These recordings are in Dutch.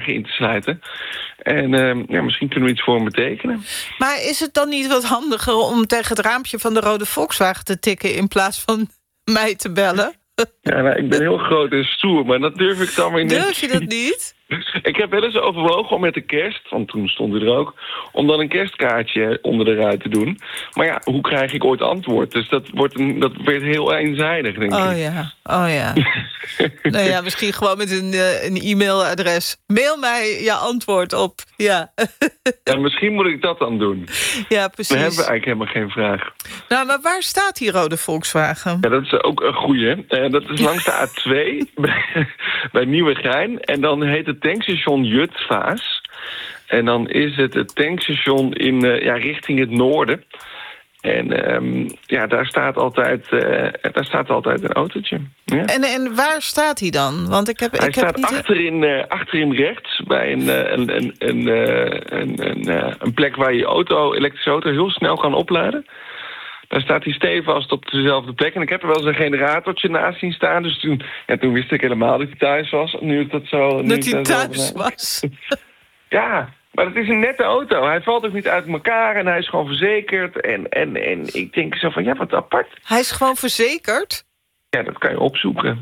wagen in te sluiten. En misschien kunnen we iets voor hem betekenen. Maar is het dan niet wat handiger om tegen het raampje van de rode Volkswagen te tikken in plaats van mij te bellen? Ja, nou, ik ben heel groot en stoer, maar dat durf ik dan weer niet. Durf je dat niet? Ik heb wel eens overwogen om met de kerst, want toen stond hij er ook, om dan een kerstkaartje onder de ruit te doen. Maar ja, hoe krijg ik ooit antwoord? Dus dat werd heel eenzijdig, denk ik. Oh ja. Nou ja, misschien gewoon met een e-mailadres. Mail mij je antwoord op. Ja. Ja, misschien moet ik dat dan doen. Ja, precies. We hebben eigenlijk helemaal geen vraag. Nou, maar waar staat die rode Volkswagen? Ja, dat is ook een goeie. Dat is langs de A2 bij Nieuwegein. En dan heet het tankstation Jutphaas. En dan is het tankstation richting het noorden. En daar staat altijd een autootje. Ja. En waar staat hij dan? Want hij staat achterin rechts bij een plek waar je elektrische auto heel snel kan opladen. Daar staat hij stevast op dezelfde plek. En ik heb er wel eens een generatortje naast zien staan. Dus toen wist ik helemaal dat hij thuis was. Nu is dat zo. Dat hij thuis was? Ja, maar het is een nette auto. Hij valt ook niet uit elkaar en hij is gewoon verzekerd. En ik denk zo van, ja, wat apart. Hij is gewoon verzekerd? Ja, dat kan je opzoeken.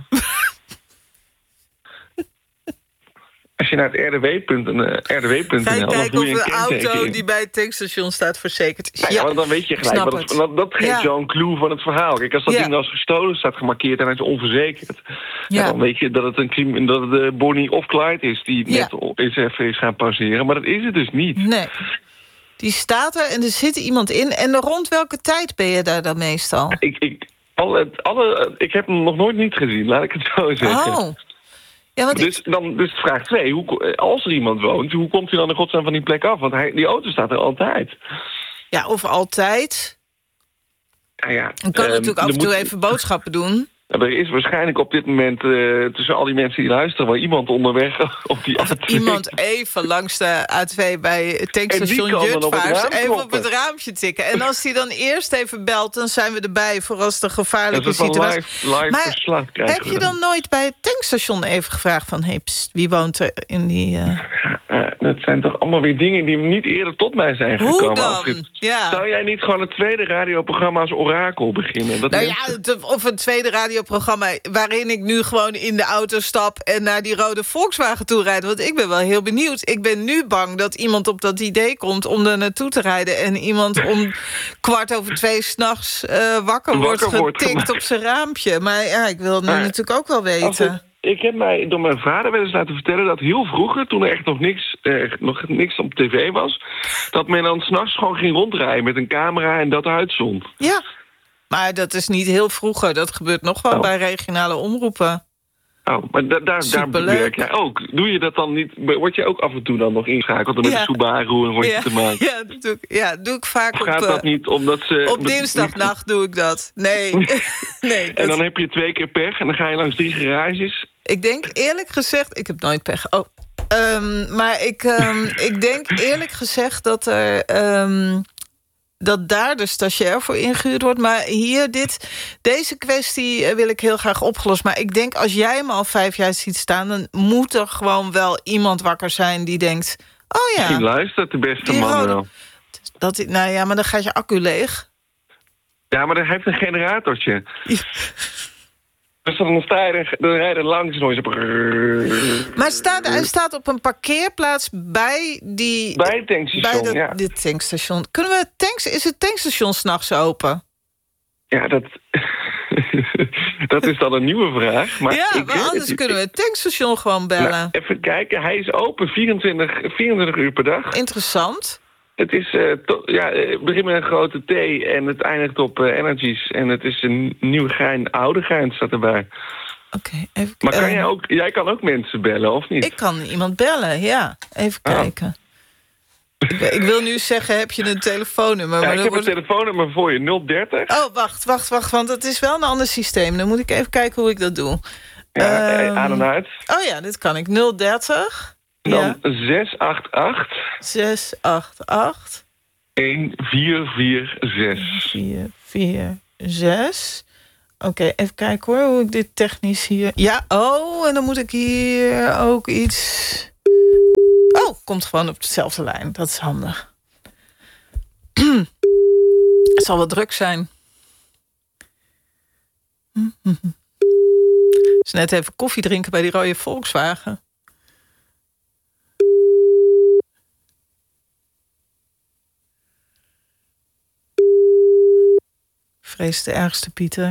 Als je naar het rdw.nl... Ga je kijken of een auto die bij het tankstation staat verzekerd is. Ja, want dan weet je gelijk. Dat geeft zo'n clue van het verhaal. Kijk, als dat ding als gestolen staat gemarkeerd en hij is onverzekerd... dan weet je dat het de Bonnie of Clyde is die net eens even is gaan pauzeren. Maar dat is het dus niet. Nee. Die staat er en er zit iemand in. En rond welke tijd ben je daar dan meestal? Ik heb hem nog nooit niet gezien, laat ik het zo zeggen. Oh. Ja, dus vraag 2, als er iemand woont, hoe komt hij dan in godsnaam van die plek af? Want die auto staat er altijd. Ja, of altijd. Ja, dan kan natuurlijk af en toe even boodschappen doen. Er is waarschijnlijk op dit moment tussen al die mensen die luisteren... wel iemand onderweg op die A2. Iemand even langs de A2 bij het tankstation Jutphaas... even op het raampje tikken. En als die dan eerst even belt, dan zijn we erbij... voor als de gevaarlijke situatie... Live verslag heb je dan nooit bij het tankstation even gevraagd van... wie woont er in die... Dat zijn toch allemaal weer dingen die niet eerder tot mij zijn gekomen. Hoe dan? Ja. Zou jij niet gewoon het tweede radioprogramma als orakel beginnen? Of een tweede radioprogramma waarin ik nu gewoon in de auto stap... en naar die rode Volkswagen toe rijd. Want ik ben wel heel benieuwd. Ik ben nu bang dat iemand op dat idee komt om er naartoe te rijden... en iemand om 2:15 s'nachts wakker wordt getikt op zijn raampje. Maar ja, ik wil het natuurlijk ook wel weten. Ik heb mij door mijn vader wel eens laten vertellen dat heel vroeger... toen er echt nog niks op tv was... dat men dan 's nachts gewoon ging rondrijden met een camera en dat uitzond. Ja, maar dat is niet heel vroeger. Dat gebeurt nog wel bij regionale omroepen. Oh, maar daar werk jij ook. Doe je dat dan niet? Word je ook af en toe dan nog ingeschakeld met een Subaru en rondje te maken? Ja, doe ik vaak of gaat dat niet omdat ze... Op dinsdagnacht doe ik dat. Nee. Nee. En dan heb je 2 keer pech en dan ga je langs 3 garages. Ik denk eerlijk gezegd... Ik heb nooit pech. Maar ik denk eerlijk gezegd dat er... dat daar de stagiair voor ingehuurd wordt. Maar hier, deze kwestie wil ik heel graag opgelost. Maar ik denk, als jij hem al 5 jaar ziet staan... dan moet er gewoon wel iemand wakker zijn die denkt... oh ja, misschien luistert de beste man wel. Nou ja, maar dan gaat je accu leeg. Ja, maar hij heeft een generatortje. Dus dan rijden langs nooit. Maar hij staat op een parkeerplaats bij het tankstation, dit tankstation. Is het tankstation 's nachts open? Ja, dat is dan een nieuwe vraag. Maar anders kunnen we het tankstation gewoon bellen. Nou, even kijken, hij is open 24 uur per dag. Interessant. Het is, het begint met een grote T en het eindigt op Energies. En het is een Nieuwegein, Oudegein staat erbij. Oké, even... Maar jij kan ook mensen bellen, of niet? Ik kan iemand bellen, ja. Even kijken. Ik wil nu zeggen, heb je een telefoonnummer? Ja, ik heb een telefoonnummer voor je, 030. Oh, wacht, want het is wel een ander systeem. Dan moet ik even kijken hoe ik dat doe. Ja, aan en uit. Oh ja, dit kan ik. 030... Dan 688... 688... 1446. 1446. Oké, even kijken hoor, hoe ik dit technisch hier... Ja, en dan moet ik hier ook iets... komt gewoon op dezelfde lijn. Dat is handig. Het zal wel druk zijn. Dus net even koffie drinken bij die rode Volkswagen. Vrees de ergste, Pieter.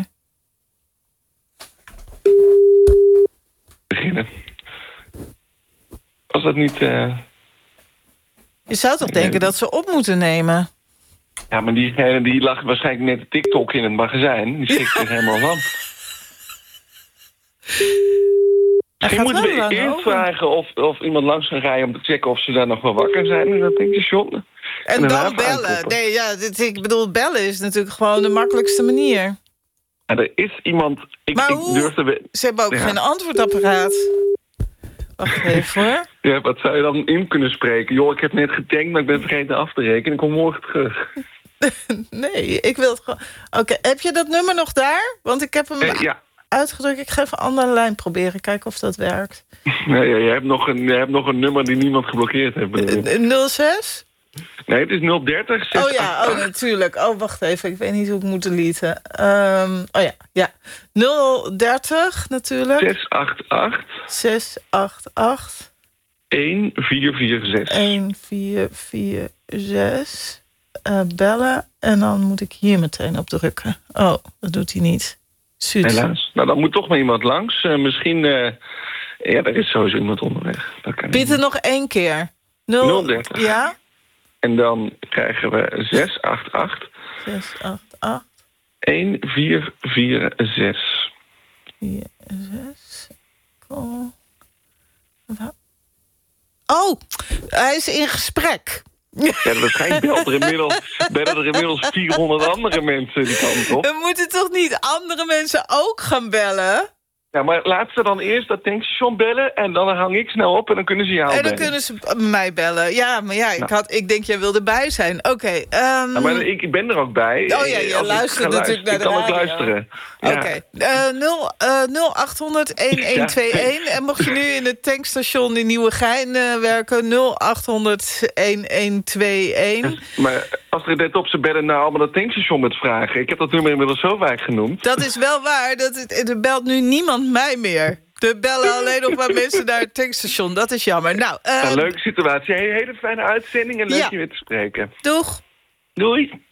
Beginnen. Als dat niet... Je zou toch denken dat ze op moeten nemen? Ja, maar diegene die lag waarschijnlijk net TikTok in het magazijn. Die schrikt zich helemaal van. Misschien moeten we eerst vragen of iemand langs kan rijden om te checken of ze daar nog wel wakker zijn. En dat denk je, John. En dan bellen. Nee, ja, ik bedoel, bellen is natuurlijk gewoon de makkelijkste manier. En er is iemand... Ze hebben ook geen antwoordapparaat. Wacht even hoor. Ja, wat zou je dan in kunnen spreken? Joh, ik heb net getankt, maar ik ben vergeten af te rekenen. Ik kom morgen terug. Nee, ik wil het gewoon... Oké, heb je dat nummer nog daar? Want ik heb hem uitgedrukt. Ik ga even een andere lijn proberen. Kijken of dat werkt. Nee, je hebt nog een nummer die niemand geblokkeerd heeft. 06? Nee, het is 030. Oh ja, natuurlijk. Oh, wacht even. Ik weet niet hoe ik moet deleten. Ja. 030 natuurlijk. 688. 1446. 1446. Bellen. En dan moet ik hier meteen op drukken. Oh, dat doet hij niet. Zuid. Helaas. Nou, dan moet toch maar iemand langs. Misschien... er is sowieso iemand onderweg. Pieter, nog 1 keer. 030. Ja? En dan krijgen we 688. 1446. 46. Oh, hij is in gesprek. Ja, waarschijnlijk bellen er inmiddels 400 andere mensen die kant op. We moeten toch niet andere mensen ook gaan bellen? Ja, maar laat ze dan eerst dat tankstation bellen... en dan hang ik snel op en dan kunnen ze jou bellen. En dan kunnen ze mij bellen. Ja, maar ja, ik denk jij wil erbij zijn. Oké. Maar ik ben er ook bij. Oh ja, je luistert natuurlijk naar de radio. Ik kan ook luisteren. Oké. 0800-1121. En mocht je nu in het tankstation in Nieuwegein werken... 0800-1121. Maar als er net op ze bellen naar allemaal dat tankstation met vragen... ik heb dat nummer inmiddels zo vaak genoemd. Dat is wel waar. Er belt nu niemand mij meer. Er bellen alleen nog maar mensen naar het tankstation. Dat is jammer. Nou, een leuke situatie. Hele fijne uitzending en leuk je weer te spreken. Doeg. Doei.